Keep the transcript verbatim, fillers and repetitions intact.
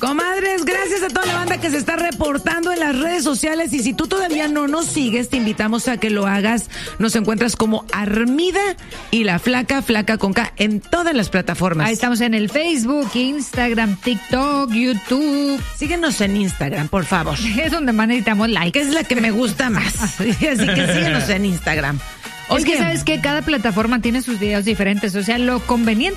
Comadres, gracias a toda la banda que se está reportando en las redes sociales. Y si tú todavía no nos sigues, te invitamos a que lo hagas. Nos encuentras como Armida y la Flaca, Flaca con K, en todas las plataformas. Ahí estamos en el Facebook, Instagram, TikTok, YouTube. Síguenos en Instagram, por favor. Es donde más necesitamos like. Que es la que me gusta más. Así que síguenos en Instagram. Es que sabes que cada plataforma tiene sus videos diferentes, o sea, lo conveniente